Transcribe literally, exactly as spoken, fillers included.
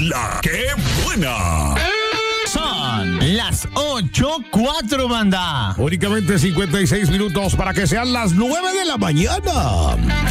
La que buena. Son las ocho cuatro, banda. Únicamente cincuenta y seis minutos para que sean las nueve de la mañana.